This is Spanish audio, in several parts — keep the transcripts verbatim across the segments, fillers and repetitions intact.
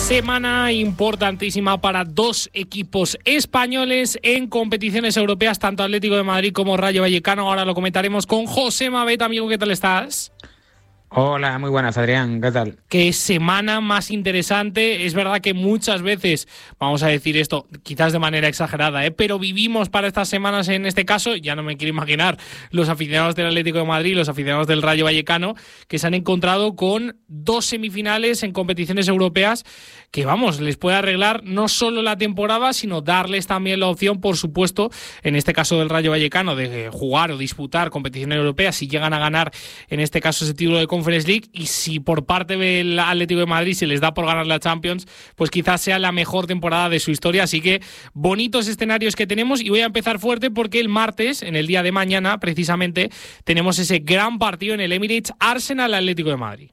Semana importantísima para dos equipos españoles en competiciones europeas, tanto Atlético de Madrid como Rayo Vallecano. Ahora lo comentaremos con José Mabet. Amigo, ¿qué tal estás? Hola, muy buenas, Adrián, ¿qué tal? Qué semana más interesante. Es verdad que muchas veces, vamos a decir esto, quizás de manera exagerada, ¿eh? pero vivimos para estas semanas en este caso, ya no me quiero imaginar, los aficionados del Atlético de Madrid, los aficionados del Rayo Vallecano, que se han encontrado con dos semifinales en competiciones europeas que, vamos, les puede arreglar no solo la temporada, sino darles también la opción, por supuesto, en este caso del Rayo Vallecano, de jugar o disputar competiciones europeas si llegan a ganar, en este caso, ese título de Conference League, y si por parte del Atlético de Madrid se les da por ganar la Champions, pues quizás sea la mejor temporada de su historia. Así que bonitos escenarios que tenemos, y voy a empezar fuerte porque el martes, en el día de mañana, precisamente, tenemos ese gran partido en el Emirates, Arsenal-Atlético de Madrid.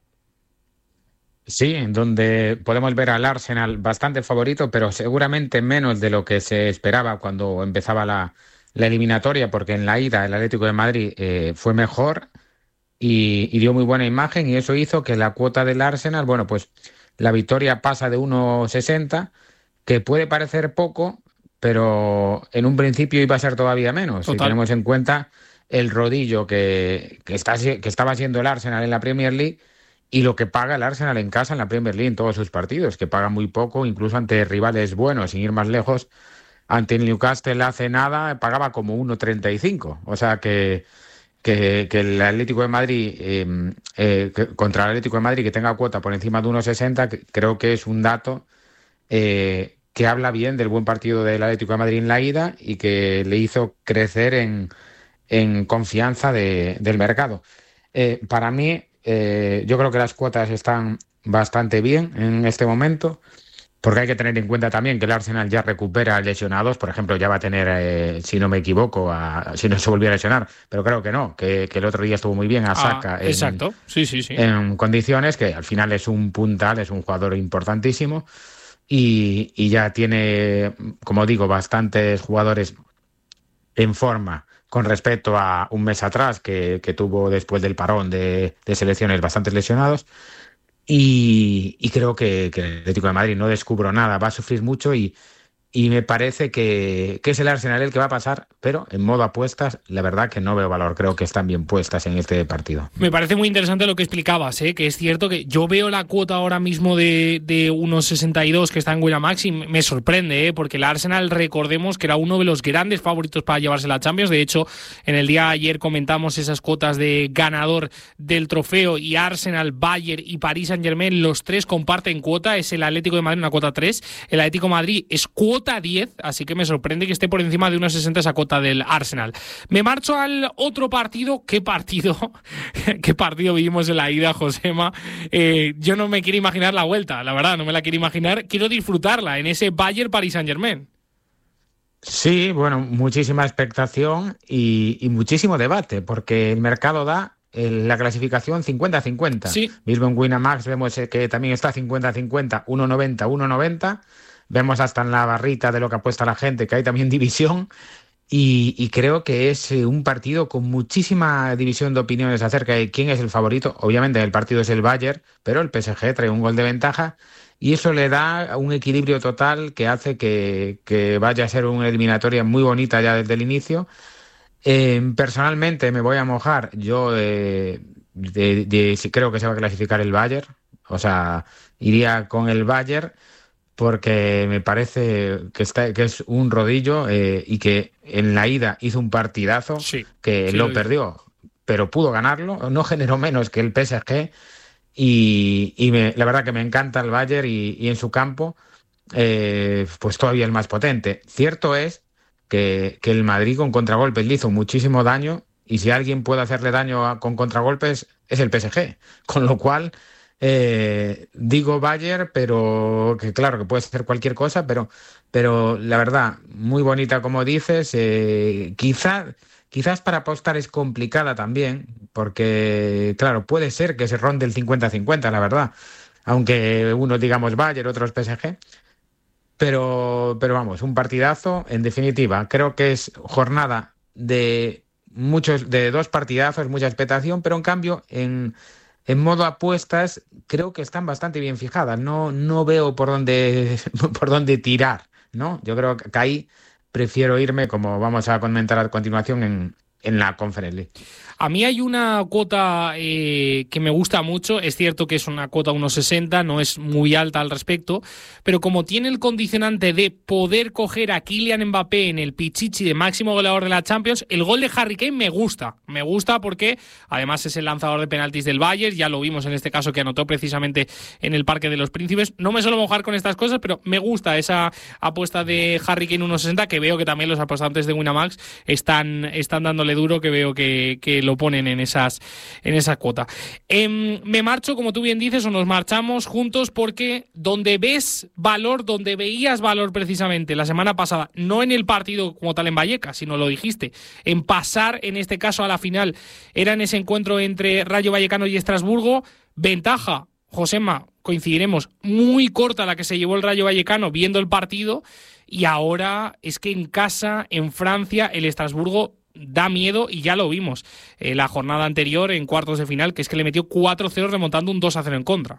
Sí, en donde podemos ver al Arsenal bastante favorito, pero seguramente menos de lo que se esperaba cuando empezaba la, la eliminatoria, porque en la ida el Atlético de Madrid eh, fue mejor y, y dio muy buena imagen, y eso hizo que la cuota del Arsenal, bueno, pues la victoria pasa de uno sesenta, que puede parecer poco, pero en un principio iba a ser todavía menos. Total. Si tenemos en cuenta el rodillo que, que, está, que estaba haciendo el Arsenal en la Premier League, y lo que paga el Arsenal en casa en la Premier League en todos sus partidos, que paga muy poco, incluso ante rivales buenos, sin ir más lejos. Ante el Newcastle hace nada pagaba como uno treinta y cinco. O sea que, que, que el Atlético de Madrid, eh, eh, que, contra el Atlético de Madrid, que tenga cuota por encima de uno sesenta, que, creo que es un dato eh, que habla bien del buen partido del Atlético de Madrid en la ida y que le hizo crecer en, en confianza de, del mercado. Eh, para mí, Eh, yo creo que las cuotas están bastante bien en este momento, porque hay que tener en cuenta también que el Arsenal ya recupera lesionados. Por ejemplo, ya va a tener, eh, si no me equivoco, a, si no se volviera a lesionar, pero creo que no, que, que el otro día estuvo muy bien a Saka. Ah, exacto, en, sí, sí, sí. En condiciones que al final es un puntal, es un jugador importantísimo, y, y ya tiene, como digo, bastantes jugadores en forma con respecto a un mes atrás que, que tuvo después del parón de, de selecciones bastantes lesionados, y, y creo que, que el Atlético de Madrid, no descubro nada, va a sufrir mucho, y, y me parece que, que es el Arsenal el que va a pasar, pero en modo apuestas, la verdad que no veo valor, creo que están bien puestas en este partido. Me parece muy interesante lo que explicabas, ¿eh? Que es cierto que yo veo la cuota ahora mismo de, de uno sesenta y dos que está en Winamax y me sorprende, ¿eh? Porque el Arsenal, recordemos que era uno de los grandes favoritos para llevarse la Champions. De hecho, en el día de ayer comentamos esas cuotas de ganador del trofeo, y Arsenal, Bayern y Paris Saint-Germain, los tres comparten cuota. Es el Atlético de Madrid una cuota tres, el Atlético de Madrid es cuota diez, así que me sorprende que esté por encima de uno sesenta esa cuota del Arsenal. Me marcho al otro partido. ¿Qué partido? ¿Qué partido vivimos en la ida, Josema? Eh, yo no me quiero imaginar la vuelta, la verdad, no me la quiero imaginar. Quiero disfrutarla en ese Bayern Paris Saint-Germain. Sí, bueno, muchísima expectación y, y muchísimo debate, porque el mercado da la clasificación cincuenta cincuenta. Sí. Mismo en Winamax vemos que también está cincuenta cincuenta, uno noventa, uno noventa. Vemos hasta en la barrita de lo que apuesta la gente que hay también división, y, y creo que es un partido con muchísima división de opiniones acerca de quién es el favorito. Obviamente el partido es el Bayern, pero el P S G trae un gol de ventaja, y eso le da un equilibrio total que hace que, que vaya a ser una eliminatoria muy bonita ya desde el inicio. Eh, personalmente me voy a mojar, yo eh, de, de, de, creo que se va a clasificar el Bayern, o sea, iría con el Bayern, porque me parece que está que es un rodillo, eh, y que en la ida hizo un partidazo, sí, que sí, lo lo perdió, pero pudo ganarlo, no generó menos que el P S G, y, y me, la verdad que me encanta el Bayern, y, y en su campo eh, pues todavía el más potente. Cierto es que, que el Madrid con contragolpes le hizo muchísimo daño, y si alguien puede hacerle daño a, con contragolpes es el P S G, con lo cual Eh, digo Bayern, pero que claro que puede ser cualquier cosa, pero, pero la verdad, muy bonita como dices. Eh, quizá, quizás para apostar es complicada también, porque claro, puede ser que se ronde el cincuenta cincuenta, la verdad, aunque unos digamos Bayern, otros P S G, pero, pero vamos, un partidazo, en definitiva. Creo que es jornada de muchos, de dos partidazos, mucha expectación, pero en cambio en en modo apuestas creo que están bastante bien fijadas. No, no veo por dónde, por dónde tirar, ¿no? Yo creo que ahí prefiero irme, como vamos a comentar a continuación, en, en la Conference League. A mí hay una cuota eh, que me gusta mucho. Es cierto que es una cuota uno sesenta, no es muy alta al respecto, pero como tiene el condicionante de poder coger a Kylian Mbappé en el pichichi de máximo goleador de la Champions, el gol de Harry Kane me gusta. Me gusta porque además es el lanzador de penaltis del Bayern, ya lo vimos en este caso que anotó precisamente en el Parque de los Príncipes. No me suelo mojar con estas cosas, pero me gusta esa apuesta de Harry Kane uno sesenta, que veo que también los apostantes de Winamax están, están dándole duro, que veo que, que lo ponen en esas en esa cuota. Eh, me marcho, como tú bien dices, o nos marchamos juntos, porque donde ves valor, donde veías valor precisamente la semana pasada, no en el partido como tal en Vallecas, sino lo dijiste, en pasar en este caso a la final, era en ese encuentro entre Rayo Vallecano y Estrasburgo. Ventaja, Josema, coincidiremos, muy corta la que se llevó el Rayo Vallecano viendo el partido, y ahora es que en casa, en Francia, el Estrasburgo da miedo, y ya lo vimos eh, la jornada anterior en cuartos de final, que es que le metió cuatro cero remontando un dos a cero en contra.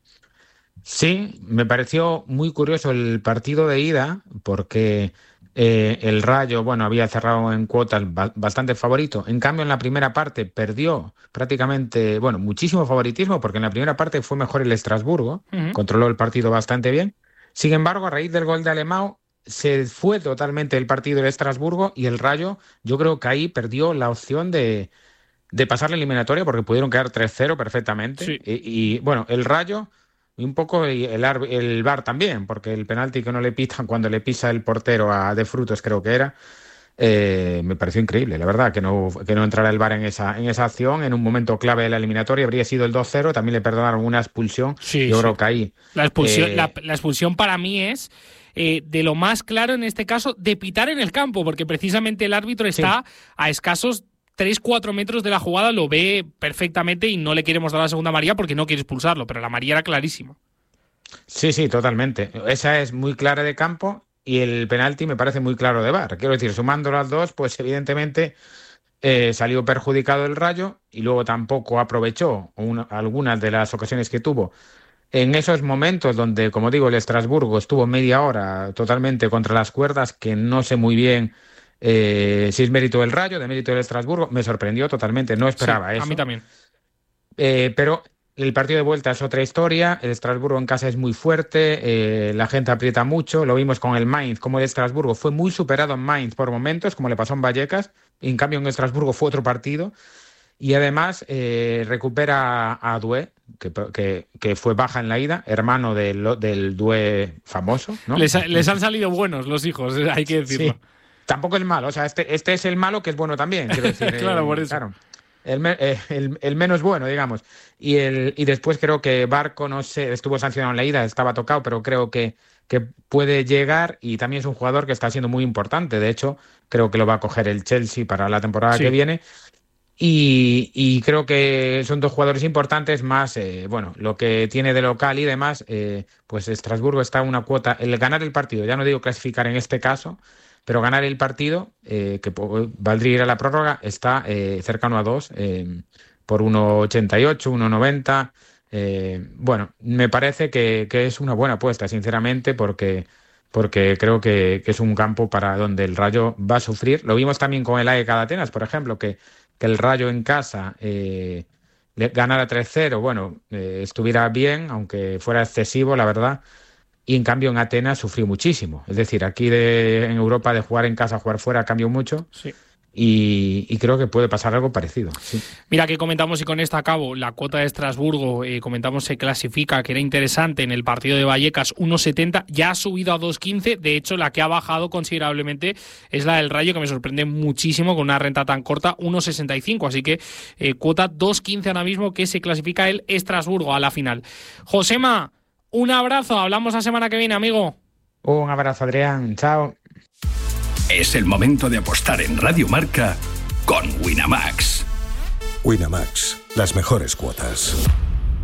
Sí, me pareció muy curioso el partido de ida, porque eh, el Rayo, bueno, había cerrado en cuotas ba- bastante favorito. En cambio, en la primera parte perdió prácticamente, bueno, muchísimo favoritismo, porque en la primera parte fue mejor el Estrasburgo, uh-huh. Controló el partido bastante bien. Sin embargo, a raíz del gol de Alemão, se fue totalmente el partido de Estrasburgo, y el Rayo, yo creo que ahí perdió la opción de, de pasar la eliminatoria, porque pudieron quedar tres cero perfectamente. Sí. Y, y bueno, el Rayo y un poco el, el V A R también, porque el penalti que no le pitan cuando le pisa el portero a De Frutos, creo que era, eh, me pareció increíble, la verdad, que no, que no entrara el V A R en esa, en esa acción, en un momento clave de la eliminatoria. Habría sido el dos cero, también le perdonaron una expulsión. Sí, yo sí. creo que ahí... La expulsión, eh, la, la expulsión para mí es... Eh, de lo más claro en este caso, de pitar en el campo, porque precisamente el árbitro está sí. a escasos tres cuatro metros de la jugada, lo ve perfectamente y no le queremos dar la segunda amarilla porque no quiere expulsarlo, pero la amarilla era clarísima. Sí, sí, totalmente. Esa es muy clara de campo, y el penalti me parece muy claro de V A R. Quiero decir, sumando las dos, pues evidentemente eh, salió perjudicado el Rayo, y luego tampoco aprovechó una, algunas de las ocasiones que tuvo en esos momentos donde, como digo, el Estrasburgo estuvo media hora totalmente contra las cuerdas, que no sé muy bien eh, si es mérito del Rayo, de mérito del Estrasburgo. Me sorprendió totalmente, no esperaba sí, eso. A mí también. Eh, pero el partido de vuelta es otra historia. El Estrasburgo en casa es muy fuerte, eh, la gente aprieta mucho. Lo vimos con el Mainz, como el Estrasburgo fue muy superado en Mainz por momentos, como le pasó en Vallecas, y en cambio en Estrasburgo fue otro partido. Y además eh, recupera a Doué, que, que, que fue baja en la ida, hermano del, del Doué famoso, ¿no? Les, les han salido buenos los hijos, hay que decirlo. Sí. Tampoco es malo, o sea, este, este es el malo que es bueno también, quiero decir. Claro, eh, por eso. Claro, el, eh, el, el menos bueno, digamos. Y, el, y después creo que Barco, no sé, estuvo sancionado en la ida, estaba tocado, pero creo que, que puede llegar, y también es un jugador que está siendo muy importante. De hecho, creo que lo va a coger el Chelsea para la temporada sí. que viene. Y, y creo que son dos jugadores importantes, más eh, bueno, lo que tiene de local y demás. Eh, pues Estrasburgo está a una cuota, el ganar el partido, ya no digo clasificar en este caso, pero ganar el partido, eh, que valdría ir a la prórroga, está eh, cercano a dos, eh, por uno ochenta y ocho, uno noventa. Eh, bueno, me parece que, que es una buena apuesta, sinceramente, porque, porque creo que, que es un campo para donde el Rayo va a sufrir. Lo vimos también con el A E K de Atenas, por ejemplo, que que el Rayo en casa eh, ganara tres cero, bueno, eh, estuviera bien, aunque fuera excesivo, la verdad, y en cambio en Atenas sufrió muchísimo. Es decir, aquí de, en Europa de jugar en casa a jugar fuera cambió mucho. Sí. Y, y creo que puede pasar algo parecido. Sí. Mira, que comentamos, y con esta acabo, la cuota de Estrasburgo, eh, comentamos, se clasifica, que era interesante en el partido de Vallecas, uno setenta, ya ha subido a dos quince. De hecho, la que ha bajado considerablemente es la del Rayo, que me sorprende muchísimo con una renta tan corta, uno sesenta y cinco. Así que eh, cuota dos quince ahora mismo, que se clasifica el Estrasburgo a la final. Josema, un abrazo, hablamos la semana que viene, amigo. Un abrazo, Adrián, chao. Es el momento de apostar en Radio Marca con Winamax. Winamax, las mejores cuotas.